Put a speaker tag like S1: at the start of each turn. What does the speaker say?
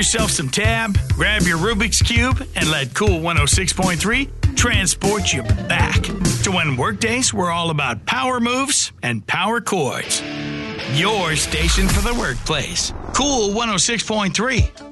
S1: yourself some tab, grab your Rubik's Cube, and let Cool 106.3 transport you back to when workdays were all about power moves and power chords. Your station for the workplace. Cool 106.3.